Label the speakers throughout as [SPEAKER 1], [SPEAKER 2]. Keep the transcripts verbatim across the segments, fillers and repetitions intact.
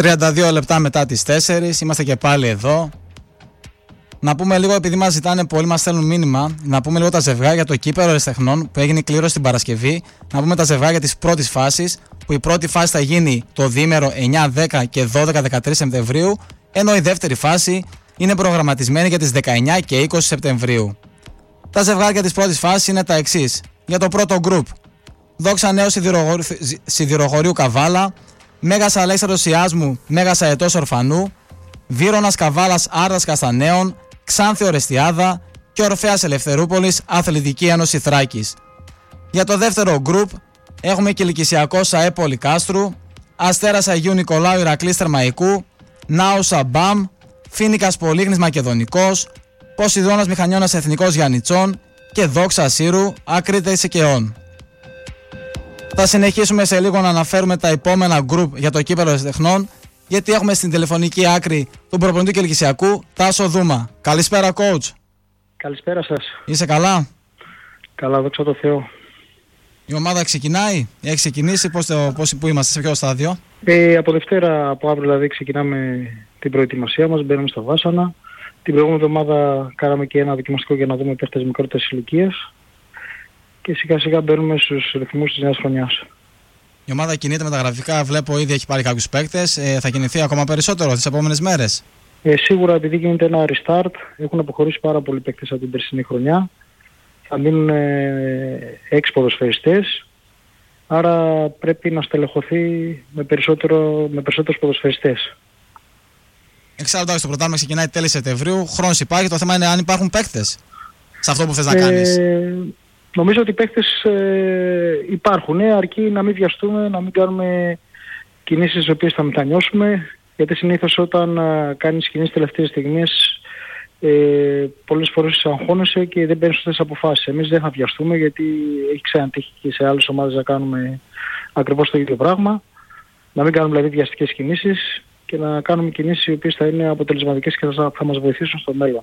[SPEAKER 1] τριάντα δύο λεπτά μετά τις τέσσερις, είμαστε και πάλι εδώ. Να πούμε λίγο, επειδή μας ζητάνε πολύ, μας στέλνουν μήνυμα, να πούμε λίγο τα ζευγάρια για το κύπελλο Ερασιτεχνών που έγινε κλήρωση την Παρασκευή. Να πούμε τα ζευγάρια της πρώτης φάσης, που η πρώτη φάση θα γίνει το διήμερο εννιά, δέκα και δώδεκα δεκατρείς Σεπτεμβρίου, ενώ η δεύτερη φάση είναι προγραμματισμένη για τις δεκαεννιά και είκοσι Σεπτεμβρίου. Τα ζευγάρια της πρώτης φάσης είναι τα εξής. Για το πρώτο γκρουπ: Δόξα Νέου Σιδηροχωρίου Καβάλα, Μέγας Αλέξανδρος Ιάσμου, Μέγας Αετός Ορφανού, Βύρωνας Καβάλας Άρδας Καστανέων, Ξάνθη Ορεστιάδα και Ορφέας Ελευθερούπολης Αθλητική Ένωση Θράκης. Για το δεύτερο γκρουπ έχουμε Κιλικησιακός ΑΕ Πολυκάστρου, Αστέρας Αγίου Νικολάου Ηρακλής Θερμαϊκού, Νάουσα Μπαμ, Φίνικας Πολύγνης Μακεδονικός, Ποσειδώνας Μηχανιώνας Εθνικός Γιαννιτσών και Δόξα Σύρου Ακρίτες Οικαιών. Θα συνεχίσουμε σε λίγο να αναφέρουμε τα επόμενα γκρουπ για το κύπελλο Ερασιτεχνών, γιατί έχουμε στην τηλεφωνική άκρη τον προπονητή του Κιλικησιακού, Τάσο Δούμα. Καλησπέρα, coach.
[SPEAKER 2] Καλησπέρα σας.
[SPEAKER 1] Είσαι καλά?
[SPEAKER 2] Καλά, δόξα τω Θεώ.
[SPEAKER 1] Η ομάδα ξεκινάει, έχει ξεκινήσει, πώς το, πώς, πού είμαστε, σε ποιο στάδιο?
[SPEAKER 2] Ε, από Δευτέρα, από αύριο δηλαδή, ξεκινάμε την προετοιμασία μας, μπαίνουμε στα βάσανα. Την προηγούμενη εβδομάδα κάναμε και ένα δοκιμαστικό για να δούμε παίχτες μικρότερης ηλικίας. Και σιγά σιγά μπαίνουμε στους ρυθμούς της νέας χρονιάς.
[SPEAKER 1] Η ομάδα κινείται με τα γραφικά, βλέπω ήδη έχει πάρει κάποιους παίκτες. Ε, θα κινηθεί ακόμα περισσότερο τις επόμενες μέρες?
[SPEAKER 2] Ε, σίγουρα, επειδή γίνεται ένα restart, έχουν αποχωρήσει πάρα πολλοί παίκτες από την περσινή χρονιά. Θα μείνουν ε, έξι ποδοσφαιριστές. Άρα πρέπει να στελεχωθεί με, περισσότερο, με περισσότερους ποδοσφαιριστές.
[SPEAKER 1] Εξάλλου, εντάξει, το πρωτάθλημα ξεκινάει τέλη Σεπτεμβρίου. Χρόνος υπάρχει. Το θέμα είναι αν υπάρχουν παίκτες σε αυτό που θες να
[SPEAKER 2] ε,
[SPEAKER 1] κάνεις.
[SPEAKER 2] Νομίζω ότι οι παίκτες ε, υπάρχουν, ε, αρκεί να μην βιαστούμε, να μην κάνουμε κινήσεις τις οποίες θα μετανιώσουμε, γιατί συνήθως όταν ε, κάνεις κινήσεις τελευταίες στιγμές ε, πολλές φορές αγχώνεσαι και δεν παίρνεις σωστές αποφάσεις. Εμείς δεν θα βιαστούμε, γιατί έχει ξανατύχει και σε άλλες ομάδες να κάνουμε ακριβώς το ίδιο πράγμα. Να μην κάνουμε δηλαδή βιαστικές κινήσεις και να κάνουμε κινήσεις οι οποίες θα είναι αποτελεσματικές και θα, θα μας βοηθήσουν στο μέλλον.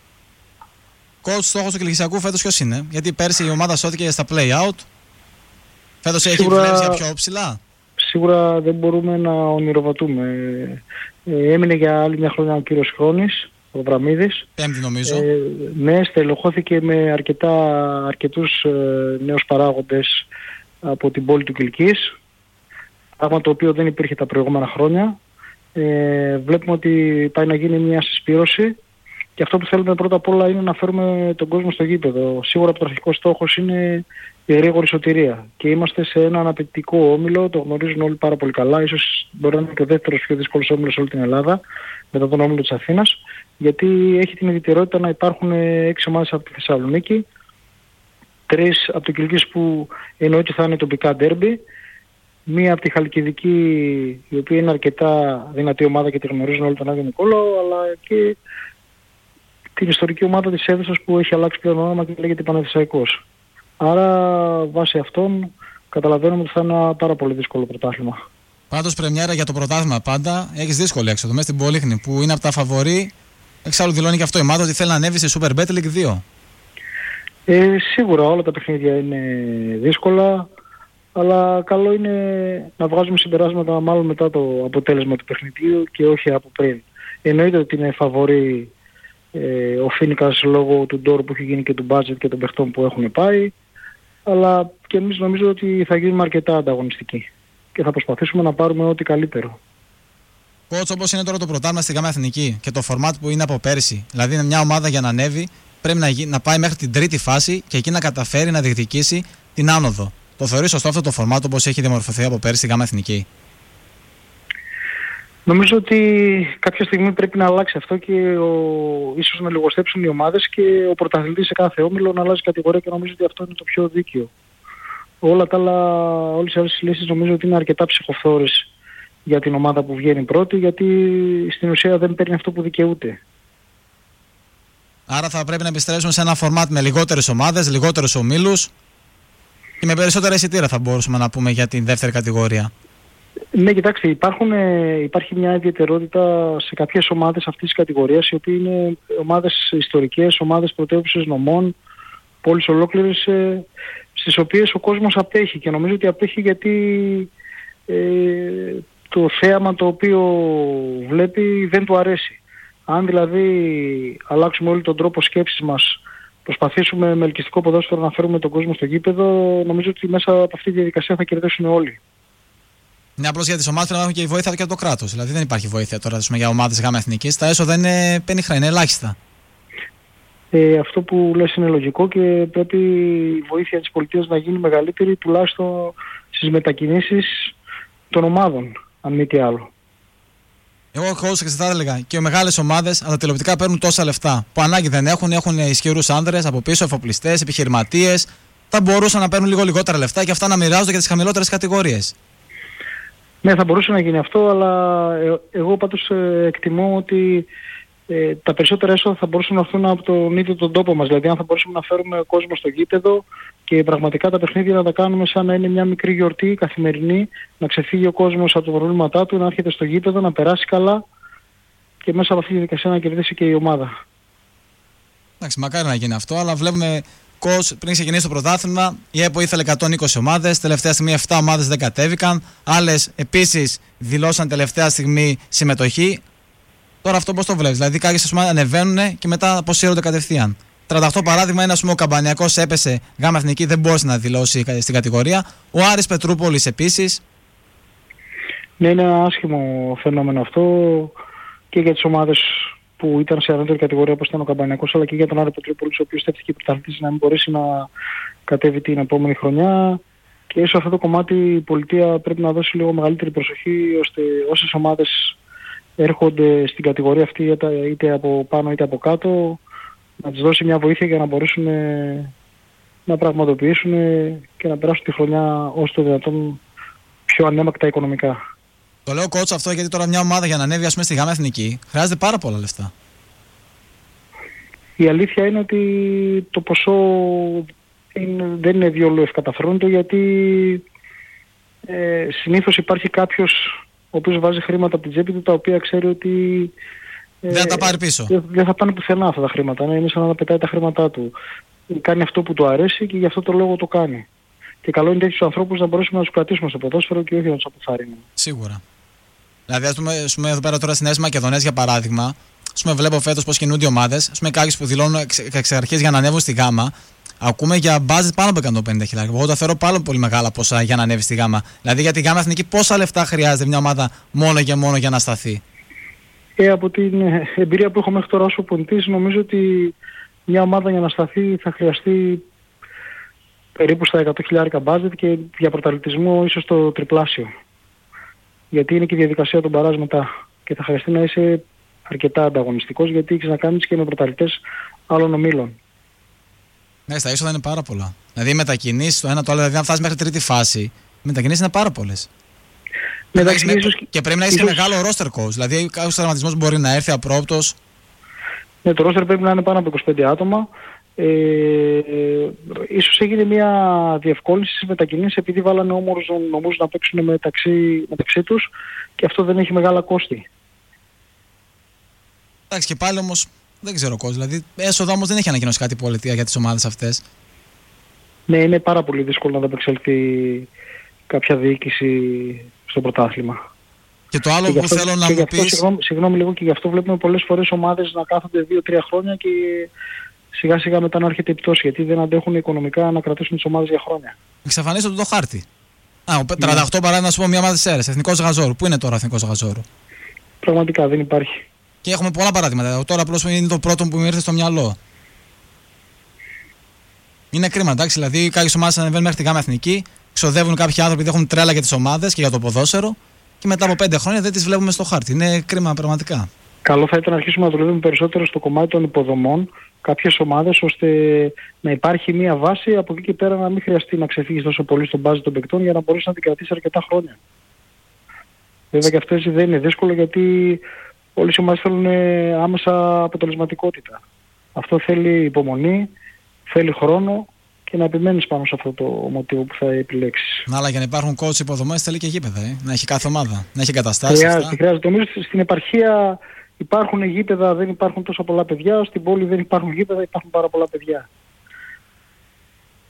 [SPEAKER 1] Coach, στόχος του Κιλικησιακού φέτος ποιος είναι? Γιατί πέρσι η ομάδα σώθηκε στα play-out. Φέτος έχει βλέψει για πιο ψηλά.
[SPEAKER 2] Σίγουρα δεν μπορούμε να ονειροβατούμε. Ε, έμεινε για άλλη μια χρονιά ο κύριος Χρόνης, ο Βραμίδης.
[SPEAKER 1] Πέμπτη νομίζω.
[SPEAKER 2] Ε, ναι, στελεχώθηκε με αρκετά, αρκετούς ε, νέους παράγοντες από την πόλη του Κιλκής. Πράγμα το οποίο δεν υπήρχε τα προηγούμενα χρόνια. Ε, βλέπουμε ότι πάει να γίνει μια συσπήρωση. Και αυτό που θέλουμε πρώτα απ' όλα είναι να φέρουμε τον κόσμο στο γήπεδο. Σίγουρα ο πρωταρχικός στόχος είναι η γρήγορη σωτηρία. Και είμαστε σε έναν απαιτητικό όμιλο, το γνωρίζουν όλοι πάρα πολύ καλά. Ίσως μπορεί να είναι και ο δεύτερος πιο δύσκολος όμιλος σε όλη την Ελλάδα, μετά τον όμιλο της Αθήνας. Γιατί έχει την ιδιαιτερότητα να υπάρχουν έξι ομάδες από τη Θεσσαλονίκη, τρεις από το Κιλκής που εννοείται θα είναι τοπικά ντέρμπι, μία από τη Χαλκιδική, η οποία είναι αρκετά δυνατή ομάδα και τη γνωρίζουν όλοι τον Άγιο Νικόλαο, αλλά και την ιστορική ομάδα της Έδεσας που έχει αλλάξει πλέον όνομα και λέγεται Παναθηναϊκός. Άρα βάσει αυτών καταλαβαίνουμε ότι θα είναι ένα πάρα πολύ δύσκολο πρωτάθλημα.
[SPEAKER 1] Πάντως πρεμιέρα για το πρωτάθλημα πάντα έχεις δύσκολη έξοδο μέσα στην Πολύχνη που είναι από τα φαβορί. Εξάλλου δηλώνει και αυτό η ομάδα ότι θέλει να ανέβει σε Super Bet League δύο.
[SPEAKER 2] Ε, σίγουρα όλα τα παιχνίδια είναι δύσκολα, αλλά καλό είναι να βγάζουμε συμπεράσματα μάλλον μετά το αποτέλεσμα του παιχνιδιού και όχι από πριν. Εννοείται ότι είναι φαβορί Ε, ο Φίνικας λόγω του ντόρου που έχει γίνει και του budget και των παιχτών που έχουν πάει, αλλά και εμείς νομίζω ότι θα γίνουμε αρκετά ανταγωνιστικοί και θα προσπαθήσουμε να πάρουμε ό,τι καλύτερο.
[SPEAKER 1] Coach, όπως είναι τώρα το πρωτάθλημα στην ΓΑΜΑ Εθνική και το format που είναι από πέρσι, δηλαδή είναι μια ομάδα για να ανέβει πρέπει να, γι... να πάει μέχρι την τρίτη φάση και εκεί να καταφέρει να διεκδικήσει την άνοδο. Το θεωρείς σωστό αυτό το format όπως έχει διαμορφωθεί από πέρσι στη ΓΑΜΑ Εθνική?
[SPEAKER 2] Νομίζω ότι κάποια στιγμή πρέπει να αλλάξει αυτό και ο... ίσως να λιγοστέψουν οι ομάδες και ο πρωταθλητής σε κάθε όμιλο να αλλάζει κατηγορία, και νομίζω ότι αυτό είναι το πιο δίκαιο. Όλα τα άλλα, όλες οι άλλες λύσεις νομίζω ότι είναι αρκετά ψυχοφθόρες για την ομάδα που βγαίνει πρώτη, γιατί στην ουσία δεν παίρνει αυτό που δικαιούται.
[SPEAKER 1] Άρα θα πρέπει να επιστρέψουμε σε ένα φορμάτ με λιγότερες ομάδες, λιγότερους ομίλους και με περισσότερα εισιτήρια, θα μπορούσαμε να πούμε, για την δεύτερη κατηγορία.
[SPEAKER 2] Ναι, κοιτάξτε, υπάρχουν, υπάρχει μια ιδιαιτερότητα σε κάποιες ομάδες αυτής της κατηγορίας, οι οποίοι είναι ομάδες ιστορικές, ομάδες πρωτεύουσες νομών, πόλεις ολόκληρες, στις οποίες ο κόσμος απέχει, και νομίζω ότι απέχει γιατί ε, το θέαμα το οποίο βλέπει δεν του αρέσει. Αν δηλαδή αλλάξουμε όλο τον τρόπο σκέψης μας, προσπαθήσουμε με ελκυστικό ποδόσφαιρο να φέρουμε τον κόσμο στο γήπεδο, νομίζω ότι μέσα από αυτή τη διαδικασία θα κερδίσουν όλοι.
[SPEAKER 1] Ναι, απλώς για τις ομάδες πρέπει να έχουν και η βοήθεια και από το κράτος. Δηλαδή δεν υπάρχει βοήθεια τώρα για ομάδες γάμα εθνικής. Τα έσοδα είναι πενιχρά, είναι ελάχιστα.
[SPEAKER 2] Ε, αυτό που λες είναι λογικό και πρέπει η βοήθεια της πολιτείας να γίνει μεγαλύτερη, τουλάχιστον στις μετακινήσεις των ομάδων, αν μη τι άλλο.
[SPEAKER 1] Εγώ έχω και θα έλεγα και οι μεγάλες ομάδες αν τα τηλεοπτικά παίρνουν τόσα λεφτά που ανάγκη δεν έχουν, έχουν ισχυρούς άνδρες από πίσω, εφοπλιστές, επιχειρηματίες. Θα μπορούσαν να παίρνουν λίγο λιγότερα λεφτά και αυτά να μοιράζονται για τις χαμηλότερες κατηγορίες.
[SPEAKER 2] Ναι, θα μπορούσε να γίνει αυτό, αλλά ε, εγώ πάντως ε, εκτιμώ ότι ε, τα περισσότερα έσοδα θα μπορούσαν να έρθουν από τον ίδιο τον τόπο μας. Δηλαδή, αν θα μπορούσαμε να φέρουμε κόσμο στο γήπεδο και πραγματικά τα παιχνίδια να τα κάνουμε σαν να είναι μια μικρή γιορτή καθημερινή, να ξεφύγει ο κόσμος από τα προβλήματά του, να έρχεται στο γήπεδο, να περάσει καλά και μέσα από αυτή τη διαδικασία να κερδίσει και η ομάδα.
[SPEAKER 1] Εντάξει, μακάρι να γίνει αυτό, αλλά βλέπουμε κος πριν ξεκινήσει το πρωτάθλημα. Η ΕΠΟ ήθελε εκατόν είκοσι ομάδες, τελευταία στιγμή επτά ομάδες δεν κατέβηκαν. Άλλες επίσης δηλώσαν τελευταία στιγμή συμμετοχή. Τώρα αυτό πώς το βλέπεις? Δηλαδή κάποιες ομάδες ανεβαίνουν και μετά αποσύρονται κατευθείαν. τριάντα οκτώ παράδειγμα είναι, ας πούμε, ο Καμπανιακός έπεσε γάμα εθνική, δεν μπόρεσε να δηλώσει στην κατηγορία. Ο Άρης Πετρούπολης επίσης.
[SPEAKER 2] Ναι, είναι ένα άσχημο φαινόμενο αυτό και για τις ομάδες που ήταν σε ανώτερη κατηγορία όπως ήταν ο Καμπανιακός, αλλά και για τον Άρη Πετρούπολης, ο οποίος στέφθηκε πρωταθλητής να μην μπορέσει να κατέβει την επόμενη χρονιά. Και ίσως αυτό το κομμάτι η πολιτεία πρέπει να δώσει λίγο μεγαλύτερη προσοχή, ώστε όσες ομάδες έρχονται στην κατηγορία αυτή, είτε από πάνω είτε από κάτω, να τους δώσει μια βοήθεια για να μπορέσουν να πραγματοποιήσουν και να περάσουν τη χρονιά όσο το δυνατόν πιο ανέμακτα οικονομικά.
[SPEAKER 1] Το λέω coach αυτό γιατί τώρα μια ομάδα για να ανέβει, ας πούμε, στη γάμα εθνική χρειάζεται πάρα πολλά λεφτά.
[SPEAKER 2] Η αλήθεια είναι ότι το ποσό είναι, δεν είναι διόλου ευκαταφρόνητο, γιατί ε, συνήθως υπάρχει κάποιος ο οποίος βάζει χρήματα από την τσέπη του, τα οποία ξέρει ότι ε,
[SPEAKER 1] δεν θα τα πάρει πίσω.
[SPEAKER 2] Δεν, δεν θα πάνε πουθενά αυτά τα χρήματα. Ναι, είναι σαν να πετάει τα χρήματά του. Κάνει αυτό που του αρέσει και γι' αυτό το λόγο το κάνει. Και καλό είναι τέτοιους ανθρώπους να μπορέσουμε να τους κρατήσουμε στο ποδόσφαιρο και όχι να τους αποθαρρύνουμε.
[SPEAKER 1] Σίγουρα. Δηλαδή, ας πούμε, ας πούμε εδώ πέρα τώρα στη Νέα Μακεδονία, για παράδειγμα, ας πούμε, βλέπω φέτος πώς κινούνται οι ομάδες. Ας πούμε, κάποιοι που δηλώνουν εξ, εξ αρχής για να ανέβουν στη γάμα, ακούμε για μπάζετ πάνω από εκατόν πενήντα χιλιάδες. Εγώ τα θεωρώ πάρα πολύ μεγάλα ποσά για να ανέβει στη γάμα. Δηλαδή, για τη γάμα εθνική, πόσα λεφτά χρειάζεται μια ομάδα μόνο και μόνο για να σταθεί?
[SPEAKER 2] Ε, από την εμπειρία που έχω μέχρι τώρα ως οπονητής, νομίζω ότι μια ομάδα για να σταθεί θα χρειαστεί περίπου στα εκατό χιλιάδες μπάζετ και για πρωταθλητισμό ίσως το τριπλάσιο. Γιατί είναι και η διαδικασία των μπαράζ μετά και θα χρειαστεί να είσαι αρκετά ανταγωνιστικός, γιατί έχεις να κάνεις και με πρωταθλητές άλλων ομίλων.
[SPEAKER 1] Ναι, στα ίσοδα είναι πάρα πολλά. Δηλαδή οι μετακινήσεις το ένα το άλλο, δηλαδή να φτάσεις μέχρι τρίτη φάση, οι μετακινήσεις είναι πάρα πολλές.
[SPEAKER 2] Μεταξύ,
[SPEAKER 1] με...
[SPEAKER 2] ίσως...
[SPEAKER 1] Και πρέπει να είσαι ίσως... και μεγάλο roster coach. Δηλαδή κάποιος τραυματισμός μπορεί να έρθει απρόπτως.
[SPEAKER 2] Ναι, το roster πρέπει να είναι πάνω από είκοσι πέντε άτομα. Ε, ίσως έγινε μια διευκόλυνση στις μετακινήσεις επειδή βάλανε όμορους νομούς να παίξουν μεταξύ, μεταξύ τους και αυτό δεν έχει μεγάλα κόστη.
[SPEAKER 1] Εντάξει, και πάλι όμως δεν ξέρω κόστη. Δηλαδή έσοδα όμως δεν έχει ανακοινώσει κάτι η πολιτεία για τις ομάδες αυτές.
[SPEAKER 2] Ναι, είναι πάρα πολύ δύσκολο να ανταπεξέλθει κάποια διοίκηση στο πρωτάθλημα.
[SPEAKER 1] Και το άλλο και που αυτό, θέλω να μου πεις...
[SPEAKER 2] Συγγνώμη, συγγνώμη λίγο, και γι' αυτό βλέπουμε πολλές φορές ομάδες να κάθονται δύο τρία χρόνια και σιγά σιγά μετά να έρχεται η πτώση, γιατί δεν αντέχουν οικονομικά να κρατήσουν τις ομάδες για χρόνια.
[SPEAKER 1] Εξαφανίζονται το χάρτη. Α, ο τριάντα οκτώ ναι. Παράδειγμα, να σου πω μια ομάδα της ΕΡΕΣ, Εθνικός Γαζόρου. Πού είναι τώρα ο Εθνικός Γαζόρου?
[SPEAKER 2] Πραγματικά δεν υπάρχει.
[SPEAKER 1] Και έχουμε πολλά παραδείγματα. Τώρα απλώς είναι το πρώτο που μου ήρθε στο μυαλό. Είναι κρίμα, εντάξει. Δηλαδή, κάποιες ομάδες ανεβαίνουν μέχρι τη γάμα εθνική, ξοδεύουν κάποιοι άνθρωποι που έχουν τρέλα για τις ομάδες και για το ποδόσφαιρο, και μετά από πέντε χρόνια δεν τις βλέπουμε στο χάρτη. Είναι κρίμα πραγματικά.
[SPEAKER 2] Καλό θα ήταν να αρχίσουμε να δουλεύουμε περισσότερο στο κομμάτι των υποδομών, κάποιες ομάδες, ώστε να υπάρχει μια βάση από εκεί και πέρα να μην χρειαστεί να ξεφύγεις τόσο πολύ στον μπάζι των παικτών για να μπορείς να την κρατήσεις αρκετά χρόνια. Βέβαια και αυτές δεν είναι δύσκολο, γιατί όλες οι ομάδες θέλουν άμεσα αποτελεσματικότητα. Αυτό θέλει υπομονή, θέλει χρόνο και να επιμένεις πάνω σε αυτό το μοτίβο που θα επιλέξεις.
[SPEAKER 1] Να, αλλά για να υπάρχουν coach υποδομές θέλει και γήπεδα, ε? Να έχει κάθε ομάδα, να έχει εγκαταστάσεις.
[SPEAKER 2] Χρειάζεται, χρειάζεται. Νομίζω στην επαρχία υπάρχουν γήπεδα, δεν υπάρχουν τόσο πολλά παιδιά. Στην πόλη δεν υπάρχουν γήπεδα, υπάρχουν πάρα πολλά παιδιά.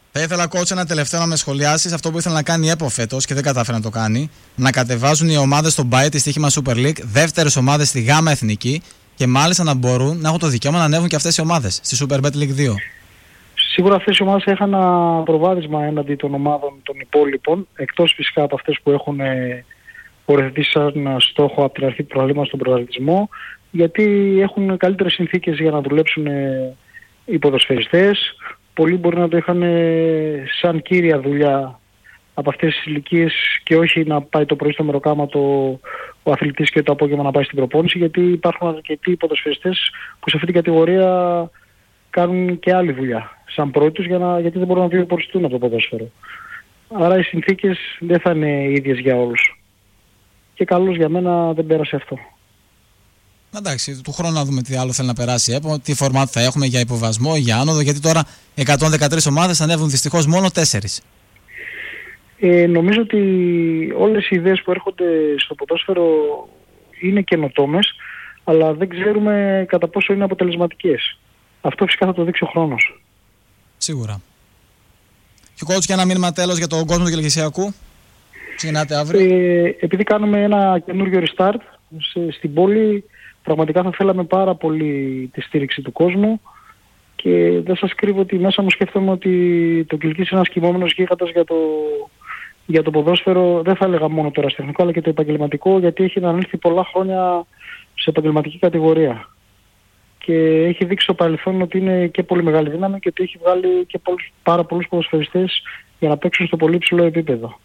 [SPEAKER 1] Θα ήθελα, coach, ένα τελευταίο να με σχολιάσεις αυτό που ήθελε να κάνει η ΕΠΟ φέτος και δεν κατάφερε να το κάνει. Να κατεβάζουν οι ομάδες στον ΠΑΕ τη στοίχημα Super League, δεύτερες ομάδες στη ΓΑΜΑ Εθνική και μάλιστα να μπορούν να έχουν το δικαίωμα να ανέβουν και αυτές οι ομάδες στη Super Bet League δύο.
[SPEAKER 2] Σίγουρα αυτές οι ομάδες είχαν ένα προβάδισμα έναντι των ομάδων των υπόλοιπων, εκτός φυσικά από αυτές που έχουν οριοθετήσει σαν στόχο από την αρχή του προγράμματος στον πρωταθλητισμό, γιατί έχουν καλύτερες συνθήκες για να δουλέψουν οι ποδοσφαιριστές. Πολλοί μπορεί να το είχαν σαν κύρια δουλειά από αυτές τις ηλικίες και όχι να πάει το πρωί στο μεροκάματο ο αθλητής και το απόγευμα να πάει στην προπόνηση, γιατί υπάρχουν αρκετοί ποδοσφαιριστές που σε αυτή την κατηγορία κάνουν και άλλη δουλειά σαν πρώτους για να, γιατί δεν μπορούν να βιοποριστούν από το ποδόσφαιρο. Άρα οι συνθήκες δεν θα είναι ίδιες για όλους. Και καλώς για μένα δεν πέρασε αυτό.
[SPEAKER 1] Εντάξει, του χρόνου να δούμε τι άλλο θέλει να περάσει η ΕΠΟ, τι φορμάτ θα έχουμε για υποβασμό, για άνοδο, γιατί τώρα εκατόν δεκατρείς ομάδες ανέβουν δυστυχώς μόνο τέσσερις.
[SPEAKER 2] Ε, νομίζω ότι όλες οι ιδέες που έρχονται στο ποδόσφαιρο είναι καινοτόμες, αλλά δεν ξέρουμε κατά πόσο είναι αποτελεσματικές. Αυτό φυσικά θα το δείξει ο χρόνος.
[SPEAKER 1] Σίγουρα. Και coach, και ένα μήνυμα τέλος για τον κόσμο του Κελκυσιακού. Ξεκινάτε αύριο.
[SPEAKER 2] Ε, επειδή κάνουμε ένα καινούριο restart σε, στην πόλη, πραγματικά θα θέλαμε πάρα πολύ τη στήριξη του κόσμου και δεν σας κρύβω ότι μέσα μου σκέφτομαι ότι το Κιλκής είναι ένας κοιμόμενος γίγαντας για το, για το ποδόσφαιρο, δεν θα έλεγα μόνο το ερασιτεχνικό αλλά και το επαγγελματικό, γιατί έχει ανέλθει πολλά χρόνια σε επαγγελματική κατηγορία. Και έχει δείξει στο παρελθόν ότι είναι και πολύ μεγάλη δύναμη και ότι έχει βγάλει και πολλούς, πάρα πολλούς ποδοσφαιριστές για να παίξουν στο πολύ ψηλό επίπεδο.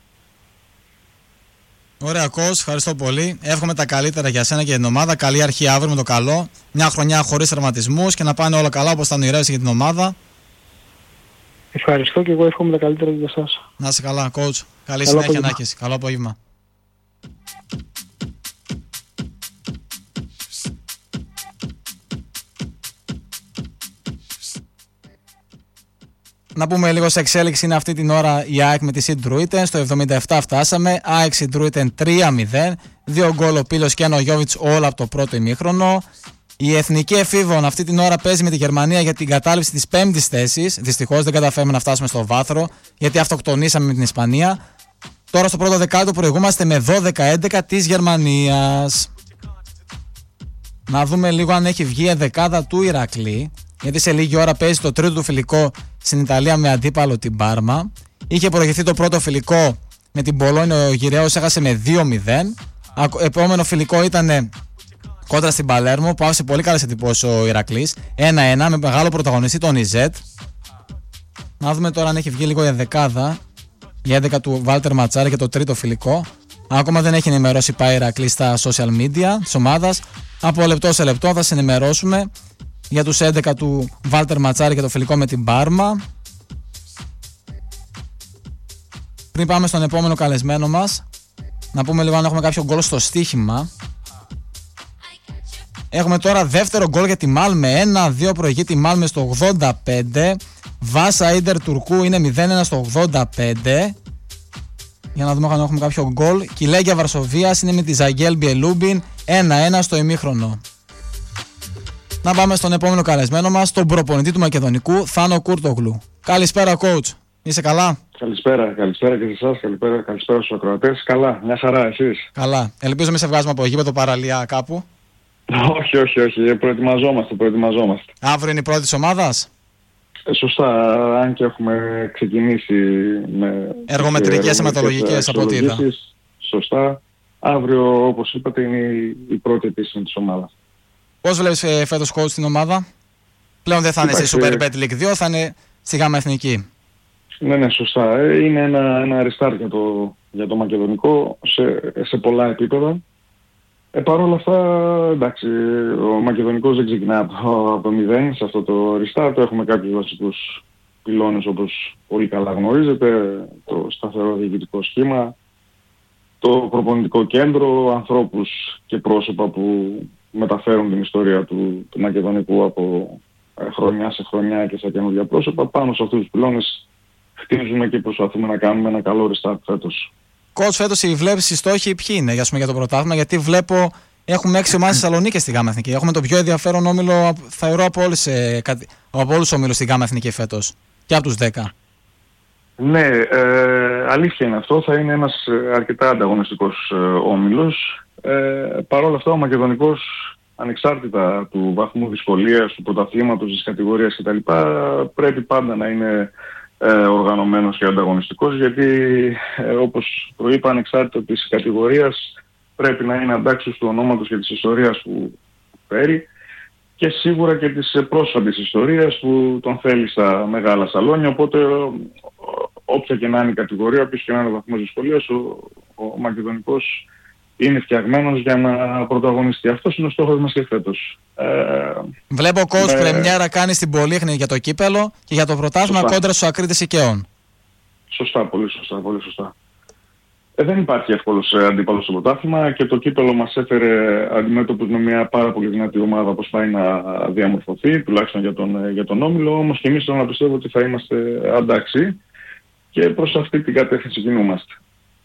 [SPEAKER 1] Ωραία, coach, ευχαριστώ πολύ. Εύχομαι τα καλύτερα για σένα και για την ομάδα. Καλή αρχή αύριο με το καλό. Μια χρονιά χωρίς τραυματισμούς και να πάνε όλα καλά όπως τα ονειρεύεσαι για την ομάδα.
[SPEAKER 2] Ευχαριστώ και εγώ εύχομαι τα καλύτερα για εσάς.
[SPEAKER 1] Να είσαι καλά, coach. Καλή
[SPEAKER 2] Καλό
[SPEAKER 1] συνέχεια
[SPEAKER 2] απόγευμα.
[SPEAKER 1] να έχεις. Καλό απόγευμα. Να πούμε λίγο σε εξέλιξη, είναι αυτή την ώρα η ΑΕΚ με τη Σιντ Ντρούιτεν. Στο εβδομήντα επτά φτάσαμε. ΑΕΚ Σιντ Ντρούιτεν τρία μηδέν. Δύο γκολ ο Πίλος και ένα ο Γιόβιτς όλα από το πρώτο ημίχρονο. Η Εθνική Εφήβων αυτή την ώρα παίζει με τη Γερμανία για την κατάληψη της πέμπτης θέσης. Δυστυχώς δεν καταφέρουμε να φτάσουμε στο βάθρο, γιατί αυτοκτονήσαμε με την Ισπανία. Τώρα στο πρώτο δεκάλεπτο προηγούμαστε με δώδεκα έντεκα της Γερμανίας. Να δούμε λίγο αν έχει βγει η ενδεκάδα του Ηρακλή, γιατί σε λίγη ώρα παίζει το τρίτο του φιλικό στην Ιταλία με αντίπαλο την Πάρμα. Είχε προηγηθεί το πρώτο φιλικό με την Μπολόνια, ο Γυραίος έχασε με δύο μηδέν. Επόμενο φιλικό ήταν κόντρα στην Παλέρμο που άφησε πολύ καλές εντυπώσεις ο Ηρακλής, ένα ένα με μεγάλο πρωταγωνιστή τον Ιζέτ. Να δούμε τώρα αν έχει βγει λίγο η ενδεκάδα, η έντεκα του Βάλτερ Ματσάρη και το τρίτο φιλικό. Ακόμα δεν έχει ενημερώσει πάει Ηρακλής στα social media της ομάδας. Από λεπτό σε λεπτό θα σε ενημερώσουμε για τους έντεκα του Βάλτερ Ματσάρη και το φιλικό με την Πάρμα. Πριν πάμε στον επόμενο καλεσμένο μας, να πούμε λίγο αν έχουμε κάποιο γκολ στο στοίχημα. Έχουμε τώρα δεύτερο γκολ για τη Μάλμε, ένα δύο προηγεί τη Μάλμε στο ογδόντα πέντε. Βάσα Ίντερ Τουρκού είναι μηδέν ένα στο ογδόντα πέντε. Για να δούμε αν έχουμε κάποιο γκολ. Κιλέγια Βαρσοβίας είναι με τη Ζαγγέλ Μπιελούμπιν ένα ένα στο ημίχρονο. Να πάμε στον επόμενο καλεσμένο μας, τον προπονητή του Μακεδονικού, Θάνο Κούρτογλου. Καλησπέρα, coach. Είσαι καλά?
[SPEAKER 3] Καλησπέρα, καλησπέρα και σε εσάς, καλησπέρα, καλησπέρα στους ακροατές. Καλά, μια χαρά, εσείς?
[SPEAKER 1] Καλά. Ελπίζω μην σε βγάζουμε από γήπεδο παραλία κάπου.
[SPEAKER 3] Όχι, όχι, όχι, προετοιμαζόμαστε, προετοιμαζόμαστε.
[SPEAKER 1] Αύριο είναι η πρώτη της ομάδας.
[SPEAKER 3] Ε, σωστά, αν και έχουμε ξεκινήσει με
[SPEAKER 1] εργομετρικές αιματολογικές από ό,τι είδα.
[SPEAKER 3] Σωστά, αύριο όπως είπατε είναι η πρώτη επίσημη της ομάδας.
[SPEAKER 1] Πώς βλέπεις ε, φέτος coach την ομάδα? Πλέον δεν θα είναι στη Super Bet League δύο, θα είναι στη ΓΑΜΑ Εθνική.
[SPEAKER 3] Ναι, ναι, σωστά. Ε, είναι ένα, ένα restart για το, για το μακεδονικό σε, σε πολλά επίπεδα. Ε, Παρ' όλα αυτά, εντάξει, ο μακεδονικός δεν ξεκινάει από το, από το μηδέν σε αυτό το restart. Έχουμε κάποιους βασικούς πυλώνες όπως πολύ καλά γνωρίζετε, το σταθερό διοικητικό σχήμα, το προπονητικό κέντρο, ανθρώπους και πρόσωπα που μεταφέρουν την ιστορία του, του μακεδονικού από ε, χρονιά σε χρονιά και σε καινούργια πρόσωπα. Πάνω σε αυτούς τους πυλώνες χτίζουμε και προσπαθούμε να κάνουμε ένα καλό restart φέτος.
[SPEAKER 1] Coach, φέτος οι βλέπεις οι στόχοι ποιοι είναι για, για το πρωτάθλημα? Γιατί βλέπω έχουμε έξι ομάδες στη Θεσσαλονίκη στη ΓΑΜΑ Εθνική. Έχουμε το πιο ενδιαφέρον όμιλο, θεωρώ, από όλους, ε, από όλους τους ομίλους στη ΓΑΜΑ Εθνική φέτος. Και από τους δέκα.
[SPEAKER 3] Ναι, ε, αλήθεια είναι αυτό. Θα είναι ένας αρκετά ανταγωνιστικός ε, όμιλος. Ε, Παρ' όλα αυτά ο Μακεδονικός, ανεξάρτητα του βαθμού δυσκολίας, του πρωταθλήματος, της κατηγορίας κτλ, πρέπει πάντα να είναι ε, οργανωμένος και ανταγωνιστικός, γιατί ε, όπως προείπα, ανεξάρτητα της κατηγορίας πρέπει να είναι αντάξιος του ονόματος και της ιστορίας που φέρει και σίγουρα και της πρόσφατης ιστορίας που τον θέλει στα μεγάλα σαλόνια. Οπότε όποια και να είναι η κατηγορία, όποιος και να είναι ο βαθμός δυσκολίας, ο, ο Μακεδονικός είναι φτιαγμένος για να πρωταγωνιστεί. Αυτός είναι ο στόχος μας και φέτος. Ε,
[SPEAKER 1] Βλέπω ο coach
[SPEAKER 3] με...
[SPEAKER 1] πρεμιέρα κάνει στην Πολύχνη για το κύπελο και για το πρωτάθλημα κόντρα στους Ακρίτες Οικαίων.
[SPEAKER 3] Σωστά, πολύ σωστά, πολύ σωστά. Ε, δεν υπάρχει εύκολος ε, αντίπαλος στο πρωτάθλημα και το κύπελο μας έφερε αντιμέτωπους με μια πάρα πολύ δυνατή ομάδα όπως πάει να διαμορφωθεί, τουλάχιστον για τον, για τον όμιλο. Όμως και εμείς θέλω να πιστεύω ότι θα είμαστε αντάξει και προς αυτή την κατεύθυνση κινούμαστε.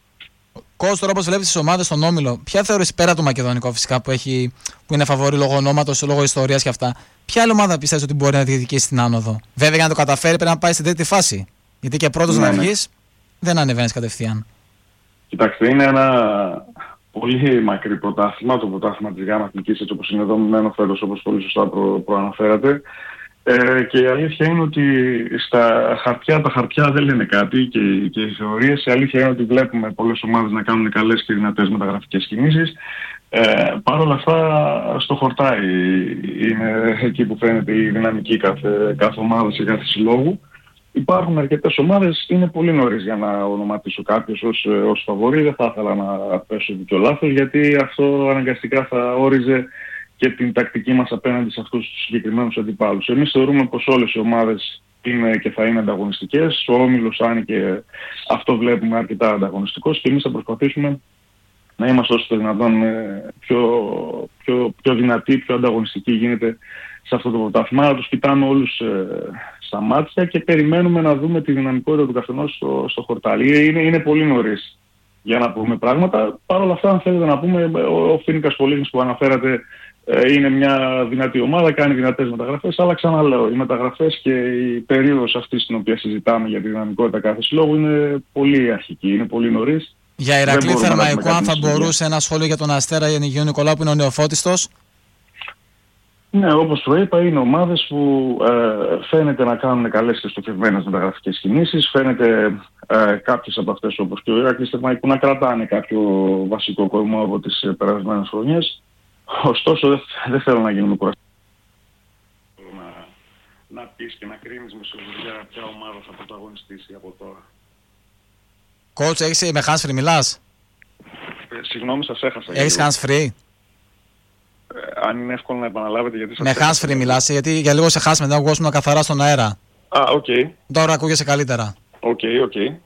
[SPEAKER 1] Κώστο, τώρα όπως βλέπεις τις ομάδες στον όμιλο, ποια θεωρείς πέρα του Μακεδονικό φυσικά που, έχει, που είναι φαβορί λόγω ονόματος, λόγω ιστορίας και αυτά, ποια άλλη ομάδα πιστεύεις ότι μπορεί να διεκδικήσει την άνοδο? Βέβαια για να το καταφέρει πρέπει να πάει στην τρίτη φάση. Γιατί και πρώτος
[SPEAKER 3] ναι,
[SPEAKER 1] να
[SPEAKER 3] ναι.
[SPEAKER 1] βγεις δεν ανεβαίνεις κατευθείαν.
[SPEAKER 3] Κοιτάξτε, είναι ένα πολύ μακρύ πρωτάθλημα, το πρωτάθλημα της ΓΑΜΑ Εθνικής, έτσι όπως είναι δομημένο φέτος, όπως πολύ σωστά προ, προαναφέρατε. Ε, και η αλήθεια είναι ότι στα χαρτιά, τα χαρτιά δεν λένε κάτι και, και οι θεωρίες. Η αλήθεια είναι ότι βλέπουμε πολλές ομάδες να κάνουν καλές και δυνατές μεταγραφικές κινήσεις. Ε, Παρ' όλα αυτά, στο χορτάρι είναι εκεί που φαίνεται η δυναμική κάθε, κάθε ομάδα σε κάθε συλλόγου. Υπάρχουν αρκετές ομάδες, είναι πολύ νωρίς για να ονοματίσω κάποιους ως, ως φαβορί. Δεν θα ήθελα να πέσω και λάθος, γιατί αυτό αναγκαστικά θα όριζε και την τακτική μας απέναντι σε αυτούς τους συγκεκριμένους αντιπάλους. Εμείς θεωρούμε πως όλες οι ομάδες είναι και θα είναι ανταγωνιστικές. Ο όμιλος θα είναι και αυτό βλέπουμε αρκετά ανταγωνιστικός και εμείς θα προσπαθήσουμε να είμαστε όσο το δυνατόν πιο, πιο, πιο δυνατοί, πιο ανταγωνιστικοί γίνεται σε αυτό το πρωτάθλημα. Να τους κοιτάμε όλους ε, στα μάτια και περιμένουμε να δούμε τη δυναμικότητα του καθενός στο, στο χορτάρι. Είναι, είναι πολύ νωρίς για να πούμε πράγματα. Παρ' όλα αυτά, αν θέλετε να πούμε, ο, ο Φοίνικας Πολύχνης που αναφέρατε ε, είναι μια δυνατή ομάδα, κάνει δυνατές μεταγραφές, αλλά ξαναλέω, οι μεταγραφές και η περίοδος αυτή στην οποία συζητάμε για τη δυναμικότητα κάθε συλλόγου είναι πολύ αρχική, είναι πολύ νωρίς.
[SPEAKER 1] Για Ηρακλή Θερμαϊκό, αν θα μπορούσε ένα σχόλιο για τον Αστέρα Αιγαίου Νικολάου που είναι ο νεοφώτιστος.
[SPEAKER 3] Ναι, όπως το είπα, είναι ομάδες που ε, φαίνεται να κάνουν καλές και στοχευμένες μεταγραφικές κινήσεις. Φαίνεται ε, κάποιες από αυτές, όπως και ο Ηρακλής Θερμαϊκού, να κρατάνε κάποιο βασικό κορμό από τις ε, περασμένες χρονιές. Ωστόσο, δεν δε θέλω να γίνουμε κουραστικοί. Να, να πεις και να κρίνεις με σιγουριά ποια ομάδα θα πρωταγωνιστήσει από τώρα.
[SPEAKER 1] Coach, έχεις με hands free μιλάς?
[SPEAKER 3] Ε, συγγνώμη, σας έχασα.
[SPEAKER 1] Έχεις hands free?
[SPEAKER 3] Ε, αν είναι εύκολο να επαναλάβετε, γιατί σας
[SPEAKER 1] με hands free μιλάς, γιατί για λίγο σε χάσει μετά ακούσουμε καθαρά στον αέρα.
[SPEAKER 3] Α, οκ. Okay.
[SPEAKER 1] Τώρα ακούγεσαι καλύτερα.
[SPEAKER 3] Οκ, okay, οκ. Okay.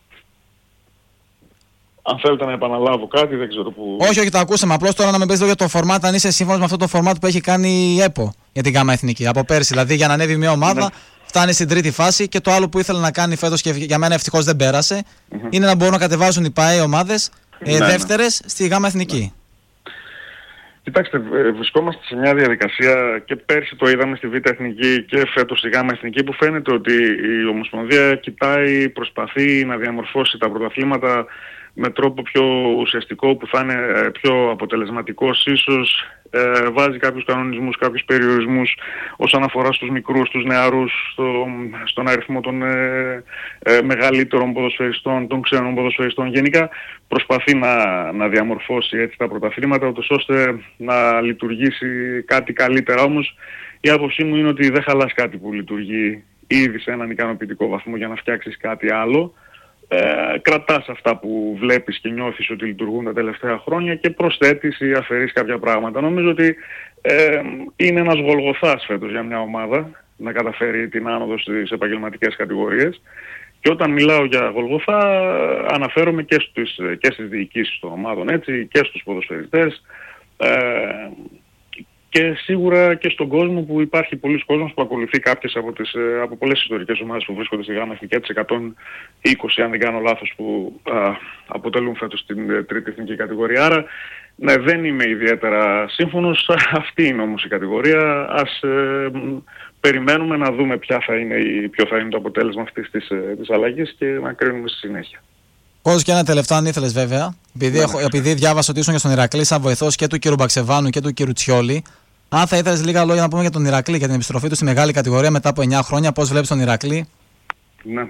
[SPEAKER 3] Αν θέλετε να επαναλάβω κάτι, δεν ξέρω που...
[SPEAKER 1] Όχι, όχι, το ακούσαμε. Απλώς τώρα να με πεις λίγο για το φορμάτ, αν είσαι σύμφωνος με αυτό το φορμάτ που έχει κάνει η ΕΠΟ για την ΓΑΜΑ Εθνική. Από πέρσι, δηλαδή για να ανέβει μια ομάδα, ναι, φτάνει στην τρίτη φάση και το άλλο που ήθελε να κάνει φέτος και για μένα ευτυχώς δεν πέρασε, mm-hmm. είναι να μπορούν να κατεβάζουν οι ΠΑΕ ομάδες ε, ναι, δεύτερες ναι. στη ΓΑΜΑ Εθνική. Ναι.
[SPEAKER 3] Κοιτάξτε, βρισκόμαστε σε μια διαδικασία και πέρσι το είδαμε στη Β' Εθνική και φέτος στη Γ' Εθνική που φαίνεται ότι η Ομοσπονδία κοιτάει, προσπαθεί να διαμορφώσει τα πρωταθλήματα με τρόπο πιο ουσιαστικό που θα είναι πιο αποτελεσματικός ίσως, ε, βάζει κάποιους κανονισμούς, κάποιους περιορισμούς όσον αφορά στους μικρούς, τους νεαρούς, στο, στον αριθμό των ε, ε, μεγαλύτερων ποδοσφαιριστών, των ξένων ποδοσφαιριστών. Γενικά προσπαθεί να, να διαμορφώσει έτσι τα πρωταθλήματα, ούτως ώστε να λειτουργήσει κάτι καλύτερα. Όμως η άποψή μου είναι ότι δεν χαλάς κάτι που λειτουργεί ήδη σε έναν ικανοποιητικό βαθμό για να φτιάξεις κάτι άλλο. Ε, κρατάς αυτά που βλέπεις και νιώθεις ότι λειτουργούν τα τελευταία χρόνια και προσθέτεις ή αφαιρείς κάποια πράγματα. Νομίζω ότι ε, είναι ένας γολγοθάς φέτος για μια ομάδα να καταφέρει την άνοδο στις επαγγελματικές κατηγορίες. Και όταν μιλάω για γολγοθά αναφέρομαι και στις, και στις διοικήσεις των ομάδων, έτσι, και στους ποδοσφαιριστές. Ε, Και σίγουρα και στον κόσμο που υπάρχει πολλοί κόσμος που ακολουθεί κάποιες από, τις, από πολλές ιστορικές ομάδες που βρίσκονται στη ΓΑΜΑ Εθνική, τις εκατόν είκοσι αν δεν κάνω λάθος, που α, αποτελούν φέτος την τρίτη εθνική κατηγορία. Άρα Ναι, δεν είμαι ιδιαίτερα σύμφωνος. Αυτή είναι όμως η κατηγορία. Ας ε, περιμένουμε να δούμε ποια θα είναι η, ποιο θα είναι το αποτέλεσμα αυτής της, της αλλαγής και να κρίνουμε στη συνέχεια.
[SPEAKER 1] Κόζος, και ένα τελευταίο αν ήθελες βέβαια, επειδή, έχω, επειδή διάβασα ότι ήσουν και στον Ηρακλή σαν βοηθός και του κ. Μπαξεβάνου και του κ. Τσιόλη, αν θα ήθελες λίγα λόγια να πούμε για τον Ηρακλή, για την επιστροφή του στη μεγάλη κατηγορία μετά από εννιά χρόνια, πώς βλέπεις τον Ηρακλή?
[SPEAKER 3] Ναι.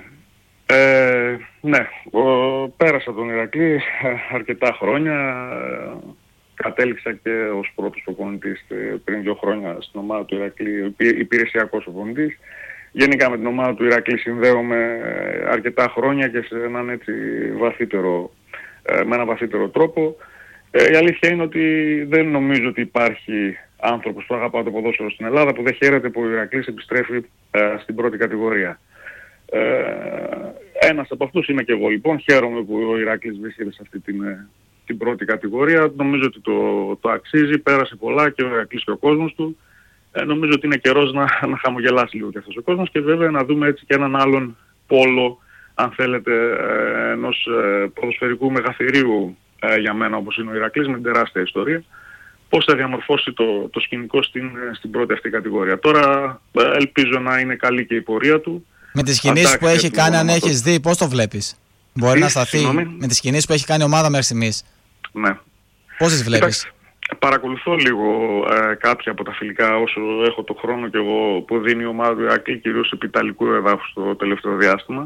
[SPEAKER 3] Ε, ναι, ο, πέρασα τον Ηρακλή αρκετά χρόνια. Κατέληξα και ως πρώτος προπονητής πριν δύο χρόνια στην ομάδα του Ηρακλή, υπηρεσιακός προπονητής. Γενικά με την ομάδα του Ηρακλή συνδέομαι αρκετά χρόνια και σε έναν έτσι βαθύτερο, με έναν βαθύτερο τρόπο. Ε, η αλήθεια είναι ότι δεν νομίζω ότι υπάρχει άνθρωπος που αγαπά το ποδόσφαιρο στην Ελλάδα που δεν χαίρεται που ο Ηρακλής επιστρέφει ε, στην πρώτη κατηγορία. Ε, ένας από αυτούς είμαι και εγώ λοιπόν. Χαίρομαι που ο Ηρακλής βρίσκεται σε αυτή την, την πρώτη κατηγορία. Νομίζω ότι το, το αξίζει. Πέρασε πολλά και ο Ηρακλής και ο κόσμος του. Ε, νομίζω ότι είναι καιρός να, να χαμογελάσει λίγο και αυτός ο κόσμος και βέβαια να δούμε έτσι και έναν άλλον πόλο, αν θέλετε, ε, ενός ε, ποδοσφαιρικού μεγαθυρίου ε, για μένα όπως είναι ο Ηρακλής με την τεράστια ιστορία. Πώς θα διαμορφώσει το, το σκηνικό στην, στην πρώτη αυτή κατηγορία. Τώρα ε, ελπίζω να είναι καλή και η πορεία του.
[SPEAKER 1] Με τις κινήσεις που έχει κάνει, αν έχεις δει, πώς το βλέπεις? Μπορεί να σταθεί συγνώμη. Με τις κινήσεις που έχει κάνει η ομάδα μέχρι στιγμής.
[SPEAKER 3] Ναι.
[SPEAKER 1] Πώς τις βλέπεις?
[SPEAKER 3] Κοιτάξτε, παρακολουθώ λίγο ε, κάποια από τα φιλικά όσο έχω το χρόνο και εγώ που δίνει η ομάδα του Ηρακλή, κυρίως επί ιταλικού εδάφους το τελευταίο διάστημα.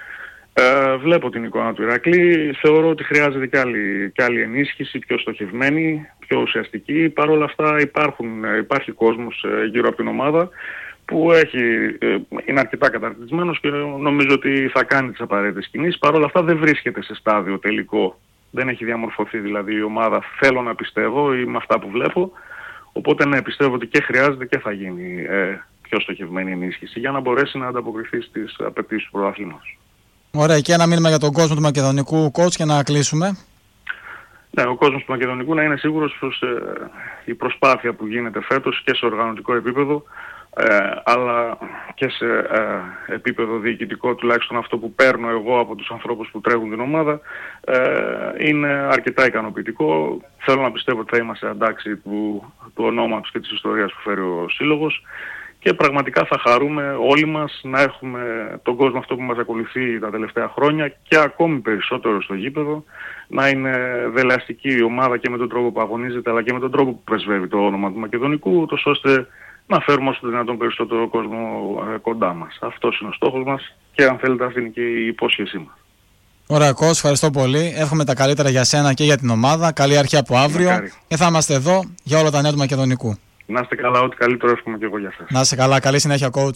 [SPEAKER 3] Ε, βλέπω την εικόνα του Ηρακλή, θεωρώ ότι χρειάζεται και άλλη, και άλλη ενίσχυση, πιο στοχευμένη, πιο ουσιαστική. Παρ' όλα αυτά υπάρχουν, υπάρχει κόσμος ε, γύρω από την ομάδα που έχει, ε, είναι αρκετά καταρτισμένος και νομίζω ότι θα κάνει τις απαραίτητες κινήσεις. Παρ' όλα αυτά δεν βρίσκεται σε στάδιο τελικό. Δεν έχει διαμορφωθεί δηλαδή η ομάδα, θέλω να πιστεύω ή με αυτά που βλέπω. Οπότε ναι, πιστεύω ότι και χρειάζεται και θα γίνει ε, πιο στοχευμένη ενίσχυση για να μπορέσει να ανταποκριθεί στις απαιτήσεις του πρωταθλήματος.
[SPEAKER 1] Ωραία, και ένα μήνυμα για τον κόσμο του μακεδονικού coach και να κλείσουμε.
[SPEAKER 3] Ναι, ο κόσμος του μακεδονικού να είναι σίγουρος πως ε, η προσπάθεια που γίνεται φέτος και σε οργανωτικό επίπεδο ε, αλλά και σε ε, επίπεδο διοικητικό, τουλάχιστον αυτό που παίρνω εγώ από τους ανθρώπους που τρέχουν την ομάδα, ε, είναι αρκετά ικανοποιητικό. Θέλω να πιστεύω ότι θα είμαστε αντάξει του, του ονόματος και της ιστορίας που φέρει ο σύλλογος και πραγματικά θα χαρούμε όλοι μας να έχουμε τον κόσμο αυτό που μας ακολουθεί τα τελευταία χρόνια και ακόμη περισσότερο στο γήπεδο, να είναι δελεαστική η ομάδα και με τον τρόπο που αγωνίζεται αλλά και με τον τρόπο που πρεσβεύει το όνομα του Μακεδονικού, ούτως ώστε να φέρουμε όσο το δυνατόν περισσότερο κόσμο ε, κοντά μας. Αυτός είναι ο στόχος μας και αν θέλετε αυτή είναι και η υπόσχεσή μας.
[SPEAKER 1] Ωραία, Κώστα, ευχαριστώ πολύ. Εύχομαι τα καλύτερα για σένα και για την ομάδα. Καλή αρχή από αύριο. Μακάρι. Και θα είμαστε εδώ για όλα τα νέα του Μακεδονικού.
[SPEAKER 3] Να είστε καλά, ό,τι καλύτερο εύχομαι και εγώ για σας.
[SPEAKER 1] Να είστε καλά, καλή συνέχεια, coach.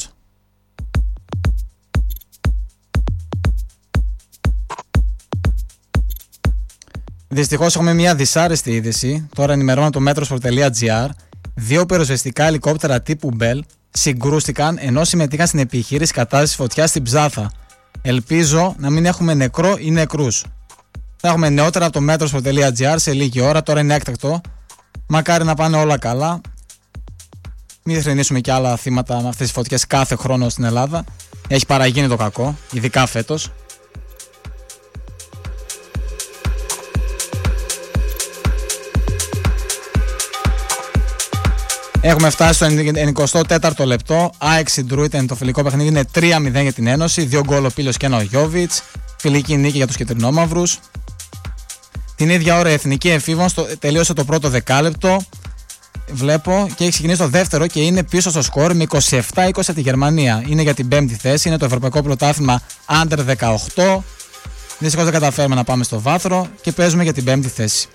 [SPEAKER 1] Δυστυχώς έχουμε μια δυσάρεστη είδηση. Τώρα ενημερώνω το metrosport τελεία gr. Δύο πυροσβεστικά ελικόπτερα τύπου Bell συγκρούστηκαν ενώ συμμετείχαν στην επιχείρηση κατάσβεσης φωτιάς στην Ψάθα. Ελπίζω να μην έχουμε νεκρό ή νεκρούς. Θα έχουμε νεότερα από το metrosport τελεία gr σε λίγη ώρα. Τώρα είναι έκτακτο. Μακάρι να πάνε όλα καλά. Μην θρηνήσουμε και άλλα θύματα με αυτές τις φωτιές κάθε χρόνο στην Ελλάδα. Έχει παραγίνει το κακό, ειδικά φέτος. Έχουμε φτάσει στο εικοστό τέταρτο λεπτό. ΑΕΚ Συντρούιτεν, το φιλικό παιχνίδι είναι τρία μηδέν για την Ένωση. Δύο γκολ ο Πίλος και ένα ο Γιόβιτς. Φιλική νίκη για τους κεντρινόμαυρους. Την ίδια ώρα η Εθνική Εφήβων τελείωσε το πρώτο δεκάλεπτο. Βλέπω και έχει ξεκινήσει το δεύτερο και είναι πίσω στο σκορ με είκοσι επτά είκοσι από τη Γερμανία. Είναι για την πέμπτη θέση. Είναι το Ευρωπαϊκό Πρωτάθλημα Under δεκαοκτώ. Δυστυχώς δεν καταφέρουμε να πάμε στο βάθρο και παίζουμε για την πέμπτη θέση.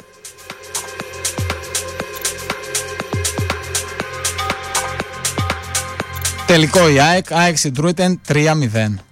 [SPEAKER 1] Τελικό η ΑΕΚ, ΑΕΚ Συντρούιτεν τρία μηδέν.